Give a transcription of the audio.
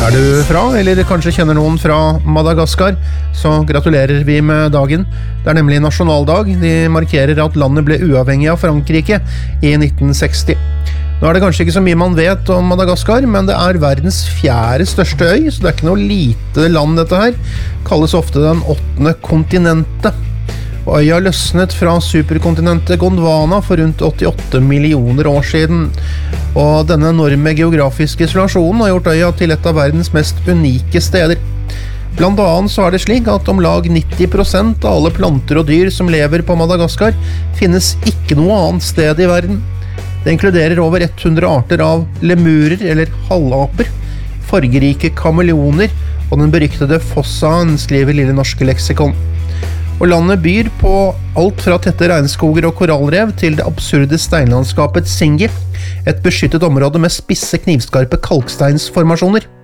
Er du fra, eller kanskje kjenner noen fra Madagaskar, så gratulerer vi med dagen. Det er nemlig nasjonaldag. De markerer at landet ble uavhengig av Frankrike i 1960. Nå er det kanskje ikke så mye man vet om Madagaskar, men det er verdens 4. største øy, så det er ikke noe lite land dette her. Kalles ofte den 8. kontinentet. Og øya løsnet fra superkontinentet Gondwana for rundt 88 millioner år siden. Og denne enorme geografiske isolasjonen har gjort øya til et av verdens mest unike steder. Blant annet så er det slik at om lag 90% av alle planter og dyr som lever på Madagaskar finnes ikke noe annet sted i verden. Det inkluderer over 100 arter av lemurer eller halvaper, fargerike kameleoner og den beryktede fossaen, skriver Lille Norske Leksikon. Og landet byr på alt fra tette regnskoger og korallrev til det absurde steinlandskapet Singi, et beskyttet område med spisse knivskarpe kalksteinsformasjoner.